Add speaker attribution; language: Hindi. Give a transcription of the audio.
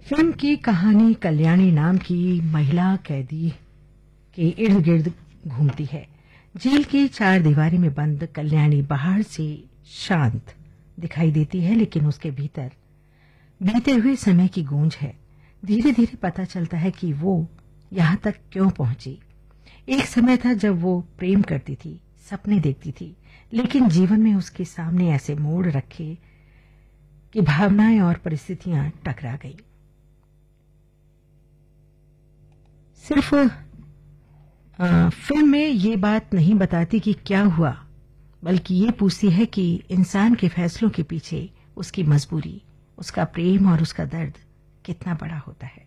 Speaker 1: फिल्म की कहानी कल्याणी नाम की महिला कैदी के इर्द गिर्द घूमती है। जेल की चार दीवारी में बंद कल्याणी बाहर से शांत दिखाई देती है, लेकिन उसके भीतर बीते हुए समय की गूंज है। धीरे धीरे पता चलता है कि वो यहां तक क्यों पहुंची। एक समय था जब वो प्रेम करती थी, सपने देखती थी, लेकिन जीवन में उसके सामने ऐसे मोड़ रखे कि भावनाएं और परिस्थितियां टकरा गई। सिर्फ फिल्म में ये बात नहीं बताती कि क्या हुआ, बल्कि ये पूछती है कि इंसान के फैसलों के पीछे उसकी मजबूरी, उसका प्रेम और उसका दर्द कितना बड़ा होता है।